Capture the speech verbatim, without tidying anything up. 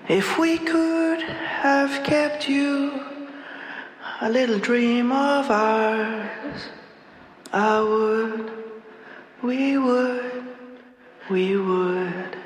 If we could have kept you a little dream of ours, I would, we would, we would.